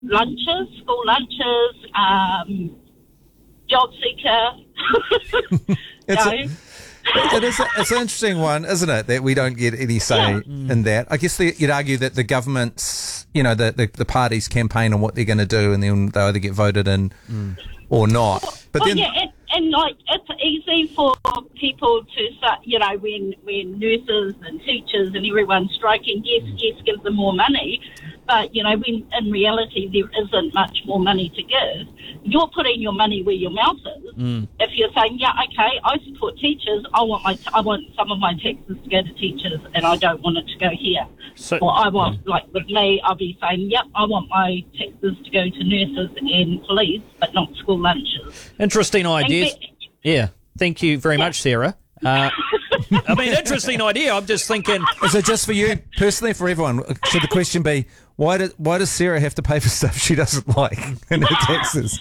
lunches, school lunches, job seeker. It's an interesting one, isn't it, that we don't get any say in that. I guess you'd argue that the government's, the party's campaign on what they're going to do, and then they either get voted in or not. But then, it's easy for people to start, when nurses and teachers and everyone's striking, yes, give them more money. But, when in reality there isn't much more money to give, you're putting your money where your mouth is. If you're saying, I support teachers, I want some of my taxes to go to teachers and I don't want it to go here. Or I want, with me, I'll be saying, I want my taxes to go to nurses and police, but not school lunches. Interesting ideas. Yeah. Thank you very much, Sarah. Interesting idea. I'm just thinking... Is it just for you personally, for everyone? Should the question be, why does Sarah have to pay for stuff she doesn't like in her taxes?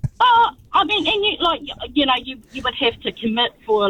You would have to commit for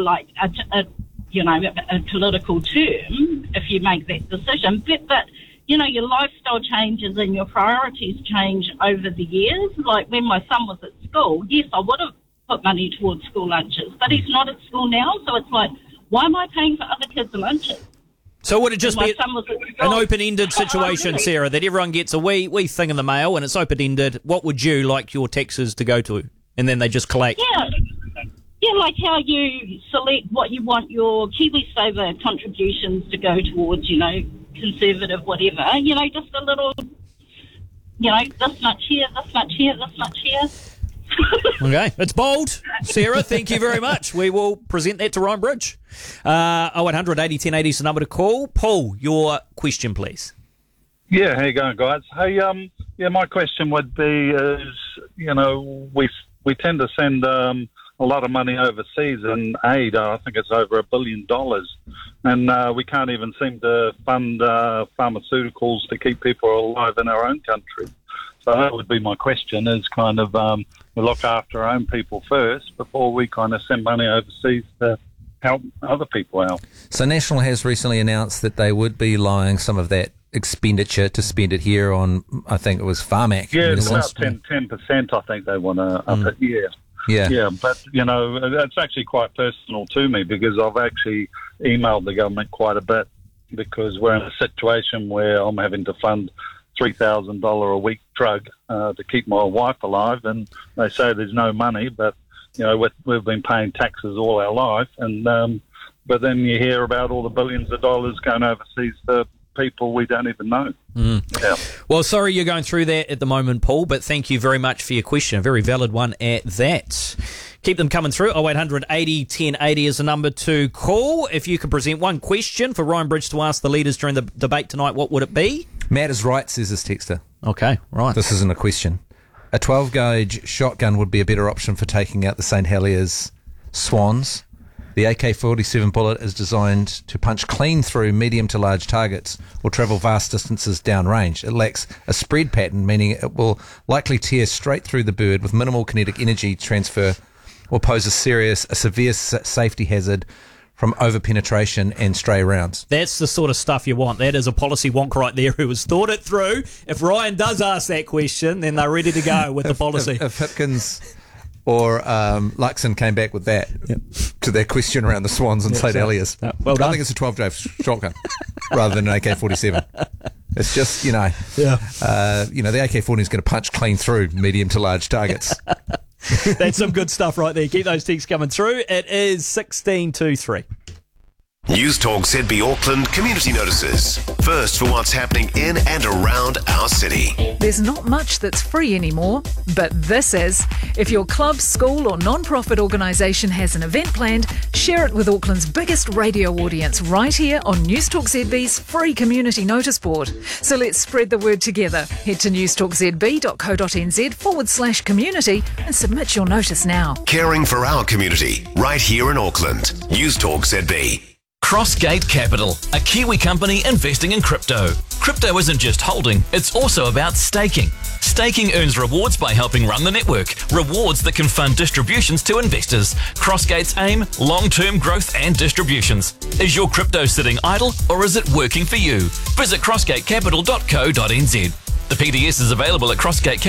a political term if you make that decision. But your lifestyle changes and your priorities change over the years. Like when my son was at school, yes, I would have put money towards school lunches, but he's not at school now, so it's like, why am I paying for other kids' lunches? So would it just be an open-ended situation, Sarah, that everyone gets a wee thing in the mail and it's open-ended? What would you like your taxes to go to? And then they just collect? Yeah, like how you select what you want your KiwiSaver contributions to go towards, conservative whatever. Just a little, this much here, this much here, this much here. Okay, it's bold. Sarah, thank you very much. We will present that to Ryan Bridge. 0800 80 1080 is the number to call. Paul, your question, please. Yeah, how you going, guys? Hey, my question would be we tend to send a lot of money overseas in aid. I think it's over $1 billion, and we can't even seem to fund pharmaceuticals to keep people alive in our own country. So that would be my question, is kind of we look after our own people first before we kind of send money overseas to help other people out. So National has recently announced that they would be lying some of that expenditure to spend it here on, I think it was Pharmac. Yeah, it's about 10%, I think they want to up it, Yeah, but, it's actually quite personal to me because I've actually emailed the government quite a bit because we're in a situation where I'm having to fund $3,000 a week drug to keep my wife alive, and they say there's no money, but we've been paying taxes all our life, and but then you hear about all the billions of dollars going overseas to people we don't even know. Yeah. Well, sorry you're going through that at the moment, Paul, but thank you very much for your question. A very valid one at that. Keep them coming through. 0800 80 1080 is the number to call. If you could present one question for Ryan Bridge to ask the leaders during the debate tonight, what would it be? Matt is right, says this texter. Okay, right. This isn't a question. A 12-gauge shotgun would be a better option for taking out the St Heliers Swans. The AK-47 bullet is designed to punch clean through medium to large targets or travel vast distances downrange. It lacks a spread pattern, meaning it will likely tear straight through the bird with minimal kinetic energy transfer or pose a severe safety hazard from over-penetration and stray rounds. That's the sort of stuff you want. That is a policy wonk right there who has thought it through. If Ryan does ask that question, then they're ready to go with the policy. If Hipkins or Luxon came back with that to their question around the Swans and St Heliers. Well done. I think it's a 12-gauge shotgun rather than an AK-47. It's just, the AK-40 is going to punch clean through medium to large targets. That's some good stuff right there. Keep those texts coming through. It is 16:23. News Talk ZB Auckland community notices. First for what's happening in and around our city. There's not much that's free anymore, but this is. If your club, school or non-profit organisation has an event planned, share it with Auckland's biggest radio audience right here on News Talk ZB's free community notice board. So let's spread the word together. Head to newstalkzb.co.nz/community and submit your notice now. Caring for our community right here in Auckland. News Talk ZB. Crossgate Capital, a Kiwi company investing in crypto. Crypto isn't just holding, it's also about staking. Staking earns rewards by helping run the network, rewards that can fund distributions to investors. Crossgate's aim, long-term growth and distributions. Is your crypto sitting idle or is it working for you? Visit crossgatecapital.co.nz. The PDS is available at Crossgate